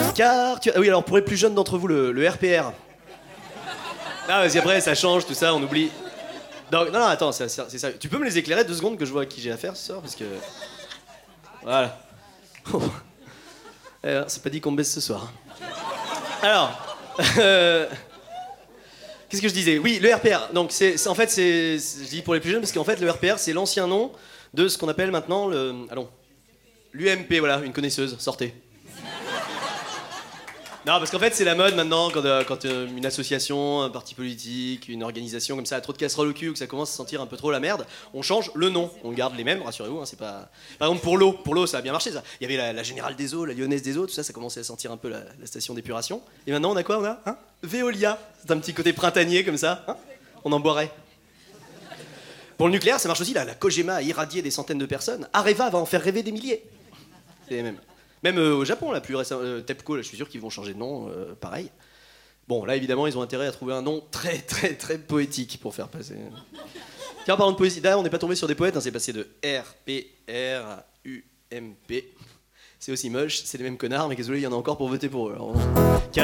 Car tu... Ah oui, alors pour les plus jeunes d'entre vous, le RPR. Ah, parce qu'après, ça change, tout ça, on oublie. Donc, non, attends, c'est ça. Tu peux me les éclairer 2 secondes que je vois à qui j'ai affaire ce soir, parce que... Voilà. C'est pas dit qu'on me baisse ce soir. Alors... Qu'est-ce que je disais? Oui, le RPR. Donc, en fait, je dis pour les plus jeunes, parce qu'en fait, le RPR, c'est l'ancien nom de ce qu'on appelle maintenant l'UMP, voilà, une connaisseuse, sortez. Non, parce qu'en fait, c'est la mode maintenant, quand une association, un parti politique, une organisation comme ça a trop de casseroles au cul ou que ça commence à sentir un peu trop la merde, on change le nom. On garde les mêmes, rassurez-vous, hein, c'est pas... Par exemple, pour l'eau, ça a bien marché, ça. Il y avait la Générale des Eaux, la Lyonnaise des Eaux, tout ça, ça commençait à sentir un peu la station d'épuration. Et maintenant, on a quoi, Veolia. C'est un petit côté printanier, comme ça, hein. On en boirait. Pour le nucléaire, ça marche aussi, là. La Kojima a irradié des centaines de personnes. Areva va en faire rêver des milliers. C'est les mêmes. Même au Japon, là, plus récemment, TEPCO, là, je suis sûr qu'ils vont changer de nom, pareil. Bon, là, évidemment, ils ont intérêt à trouver un nom très, très, très poétique pour faire passer... Tiens, en parlant de poésie, là, on n'est pas tombé sur des poètes, hein, c'est passé de RPR à UMP. C'est aussi moche, c'est les mêmes connards, mais désolé, il y en a encore pour voter pour eux. Alors,